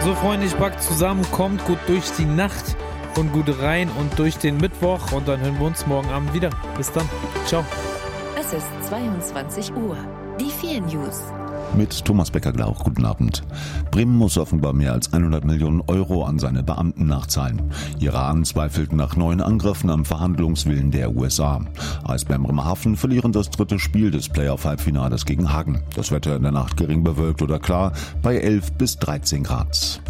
So, Freunde, ich pack zusammen, kommt gut durch die Nacht und gut rein und durch den Mittwoch. Und dann hören wir uns morgen Abend wieder. Bis dann. Ciao. Es ist 22 Uhr. Die 4 News. Mit Thomas Becker-Glauch, guten Abend. Bremen muss offenbar mehr als 100 Millionen Euro an seine Beamten nachzahlen. Iran zweifelt nach neuen Angriffen am Verhandlungswillen der USA. Eisbären Bremerhaven verlieren das dritte Spiel des Playoff-Halbfinales gegen Hagen. Das Wetter in der Nacht gering bewölkt oder klar bei 11 bis 13 Grad.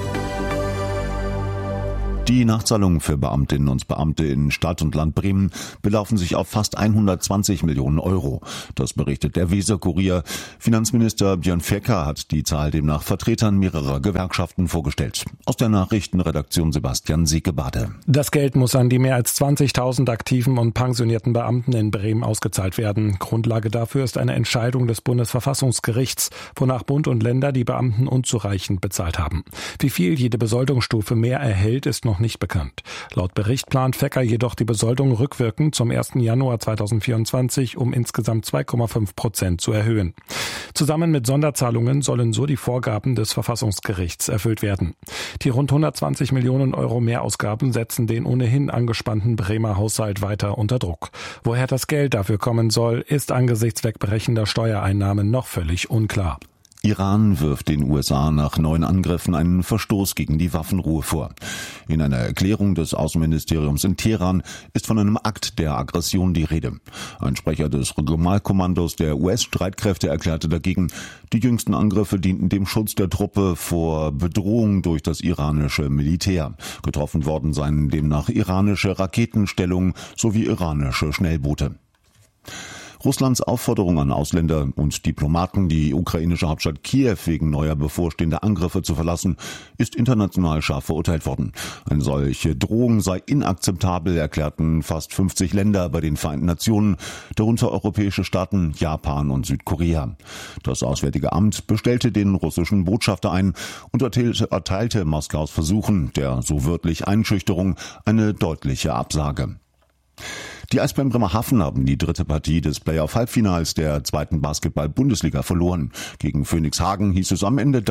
Die Nachzahlungen für Beamtinnen und Beamte in Stadt und Land Bremen belaufen sich auf fast 120 Millionen Euro. Das berichtet der Weser-Kurier. Finanzminister Björn Fecker hat die Zahl demnach Vertretern mehrerer Gewerkschaften vorgestellt. Aus der Nachrichtenredaktion Sebastian Siekebade. Das Geld muss an die mehr als 20.000 aktiven und pensionierten Beamten in Bremen ausgezahlt werden. Grundlage dafür ist eine Entscheidung des Bundesverfassungsgerichts, wonach Bund und Länder die Beamten unzureichend bezahlt haben. Wie viel jede Besoldungsstufe mehr erhält, ist noch nicht bekannt. Laut Bericht plant Fecker jedoch die Besoldung rückwirkend zum 1. Januar 2024 um insgesamt 2,5% zu erhöhen. Zusammen mit Sonderzahlungen sollen so die Vorgaben des Verfassungsgerichts erfüllt werden. Die rund 120 Millionen Euro Mehrausgaben setzen den ohnehin angespannten Bremer Haushalt weiter unter Druck. Woher das Geld dafür kommen soll, ist angesichts wegbrechender Steuereinnahmen noch völlig unklar. Iran wirft den USA nach neuen Angriffen einen Verstoß gegen die Waffenruhe vor. In einer Erklärung des Außenministeriums in Teheran ist von einem Akt der Aggression die Rede. Ein Sprecher des Regionalkommandos der US-Streitkräfte erklärte dagegen, die jüngsten Angriffe dienten dem Schutz der Truppe vor Bedrohung durch das iranische Militär. Getroffen worden seien demnach iranische Raketenstellungen sowie iranische Schnellboote. Russlands Aufforderung an Ausländer und Diplomaten, die ukrainische Hauptstadt Kiew wegen neuer bevorstehender Angriffe zu verlassen, ist international scharf verurteilt worden. Eine solche Drohung sei inakzeptabel, erklärten fast 50 Länder bei den Vereinten Nationen, darunter europäische Staaten, Japan und Südkorea. Das Auswärtige Amt bestellte den russischen Botschafter ein und erteilte Moskaus Versuchen der so wörtlich Einschüchterung eine deutliche Absage. Die Eisbären Bremerhaven haben die dritte Partie des Playoff-Halbfinals der zweiten Basketball-Bundesliga verloren. Gegen Phoenix Hagen hieß es am Ende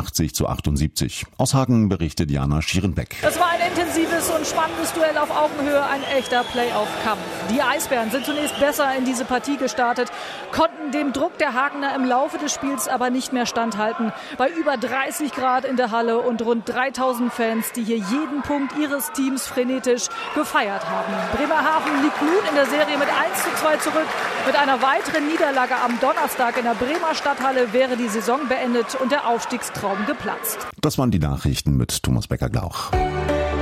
83-78. Aus Hagen berichtet Jana Schierenbeck. Es war ein intensives und spannendes Duell auf Augenhöhe, ein echter Playoff-Kampf. Die Eisbären sind zunächst besser in diese Partie gestartet, konnten dem Druck der Hagener im Laufe des Spiels aber nicht mehr standhalten. Bei über 30 Grad in der Halle und rund 3000 Fans, die hier jeden Punkt ihres Teams frenetisch gefeiert haben. Bremerhaven liegt nun in der Serie mit 1:2 zurück. Mit einer weiteren Niederlage am Donnerstag in der Bremer Stadthalle wäre die Saison beendet und der Aufstiegstraum geplatzt. Das waren die Nachrichten mit Thomas Becker-Glauch.